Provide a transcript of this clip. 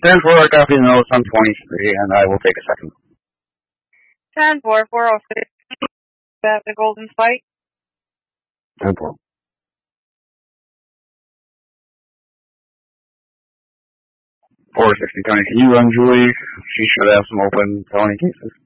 10-4, I copy notes on 23, and I will take a second. 10-4, 406. At the Golden Spike. 10-4. 460, Tony. Can you run Julie? She should have some open felony cases.